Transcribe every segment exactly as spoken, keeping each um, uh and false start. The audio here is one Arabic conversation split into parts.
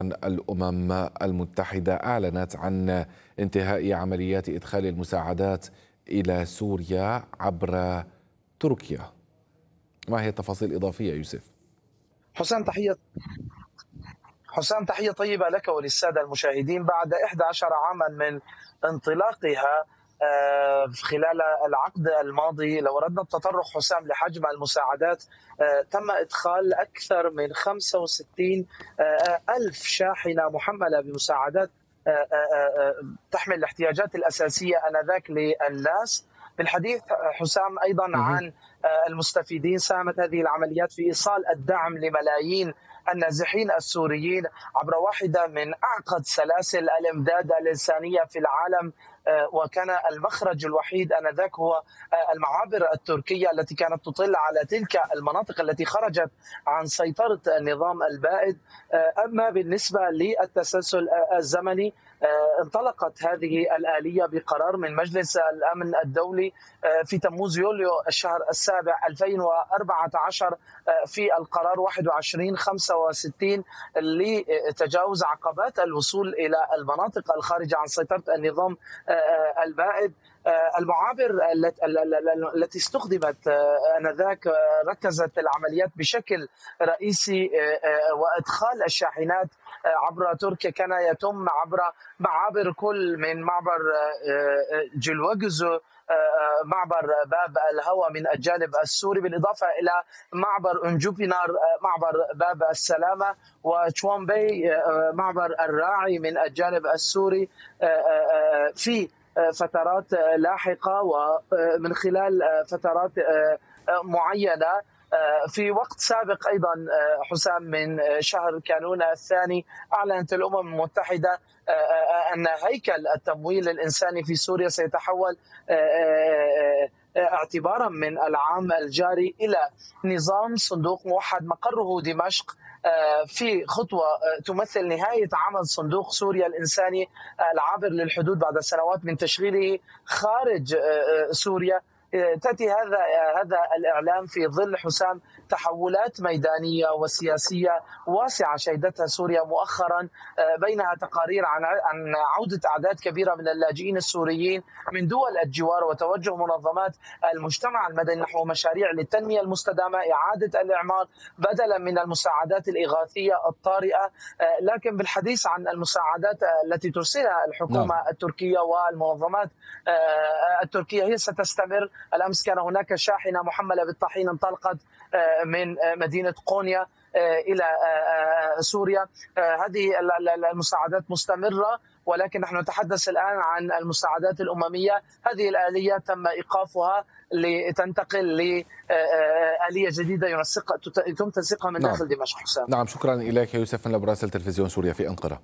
الأمم المتحدة أعلنت عن انتهاء عمليات إدخال المساعدات إلى سوريا عبر تركيا. ما هي التفاصيل الإضافية يوسف؟ حسام تحية حسام تحية طيبة لك وللسادة المشاهدين. بعد إحدى عشرة عاما من انطلاقها آه، خلال العقد الماضي، لو أردنا التطرق حسام لحجم المساعدات، آه، تم إدخال أكثر من خمسة وستين آه، ألف شاحنة محملة بمساعدات آه، آه، آه، تحمل الاحتياجات الأساسية آنذاك للناس. بالحديث حسام أيضا مهم. عن آه، المستفيدين، ساهمت هذه العمليات في إيصال الدعم لملايين النازحين السوريين عبر واحدة من أعقد سلاسل الإمداد الإنسانية في العالم. آه، وكان المخرج الوحيد آنذاك هو آه، المعابر التركية التي كانت تطل على تلك المناطق التي خرجت عن سيطرة النظام البائد. آه، أما بالنسبة للتسلسل آه، الزمني، آه، انطلقت هذه الآلية بقرار من مجلس الأمن الدولي آه، في تموز يوليو الشهر السابع ألفين وأربعة عشر، آه، في القرار واحد وعشرين خمسة وستين لتجاوز عقبات الوصول إلى المناطق الخارجة عن سيطرة النظام آه، البائد. آه، المعابر الت- ال- ال- ال- التي استخدمت آه، آنذاك، آه، ركزت العمليات بشكل رئيسي، آه، آه، وإدخال الشاحنات آه، عبر تركيا كان يتم عبر معابر كل من معبر آه، آه، جلوجزو، آه، معبر باب الهوى من الجانب السوري، بالإضافة إلى معبر انجوبينار، آه، معبر باب السلامة، وتشوامبي، آه، معبر الراعي من الجانب السوري، آه، آه، في آه، فترات آه، لاحقة، ومن خلال آه، فترات آه، آه، معينة. آه، في وقت سابق أيضا آه، حسام، من آه، شهر كانون الثاني، أعلنت الأمم المتحدة آه، آه، أن هيكل التمويل الإنساني في سوريا سيتحول آه، آه، آه، اعتبارا من العام الجاري إلى نظام صندوق موحد مقره دمشق، آه، في خطوة آه، تمثل نهاية عمل صندوق سوريا الإنساني آه، العابر للحدود بعد سنوات من تشغيله خارج آه، آه، سوريا. آه، تأتي هذا آه، هذا الإعلام في ظل حسام تحولات ميدانية وسياسية واسعة شهدتها سوريا مؤخرا، آه، بينها تقارير عن عن عودة أعداد كبيرة من اللاجئين السوريين من دول الجوار، وتوجه منظمات المجتمع المدني نحو مشاريع للتنمية المستدامة، إعادة الإعمار، بدلا من المساعدات الإغاثية الطارئة. آه، لكن بالحديث عن المساعدات التي ترسلها نعم. الحكومة التركية والمنظمات آه، التركية، هي ستستمر. الأمس كان هناك شاحنة محملة بالطحين انطلقت آه، من آه، مدينة قونيا آه، إلى آه، آه، سوريا. آه، هذه ال- ال- المساعدات مستمرة، ولكن نحن نتحدث الآن عن المساعدات الأممية. هذه الآلية تم إيقافها لتنتقل لآلية جديدة ينسق يتم تنسيقها من نعم. داخل دمشق. حسام. نعم، شكرا إليك يوسف من مراسل تلفزيون سوريا في أنقرة.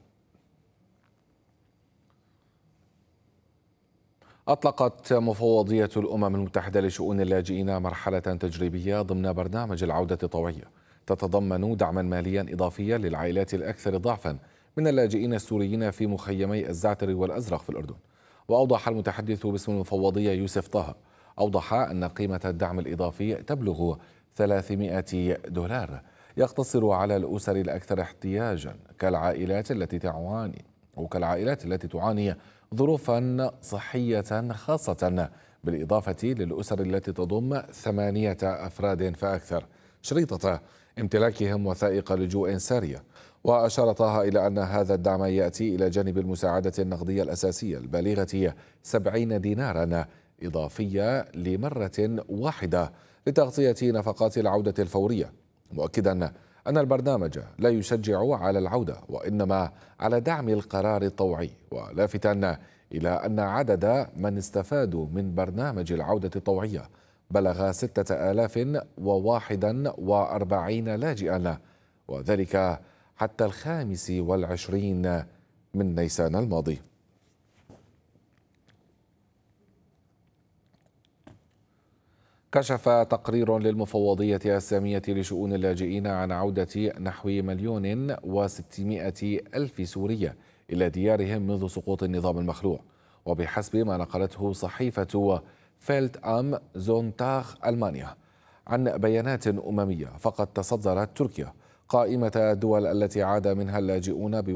أطلقت مفوضية الأمم المتحدة لشؤون اللاجئين مرحلة تجريبية ضمن برنامج العودة الطوعية تتضمن دعما ماليا إضافيا للعائلات الأكثر ضعفا من اللاجئين السوريين في مخيمي الزعتر والأزرق في الأردن. وأوضح المتحدث باسم المفوضية يوسف طه أوضح أن قيمة الدعم الإضافي تبلغ ثلاثمائة دولار، يقتصر على الأسر الأكثر احتياجا كالعائلات التي تعاني وكالعائلات التي تعاني ظروفا صحية خاصة، بالإضافة للأسر التي تضم ثمانية أفراد فأكثر شريطة امتلاكهم وثائق لجوء سارية. وأشار طه إلى أن هذا الدعم يأتي إلى جانب المساعدة النقدية الأساسية البالغة سبعين دينارا إضافية لمرة واحدة لتغطية نفقات العودة الفورية، مؤكدا أن البرنامج لا يشجع على العودة وإنما على دعم القرار الطوعي، ولافتا إلى أن عدد من استفادوا من برنامج العودة الطوعية بلغ ستة آلاف وواحدا وأربعين لاجئا، وذلك حتى الخامس والعشرين من نيسان الماضي. كشف تقرير للمفوضية السامية لشؤون اللاجئين عن عودة نحو مليون وستمائة ألف سورية إلى ديارهم منذ سقوط النظام المخلوع. وبحسب ما نقلته صحيفة فيلت أم زونتاغ ألمانيا عن بيانات أممية، فقد تصدرت تركيا قائمة الدول التي عاد منها اللاجئون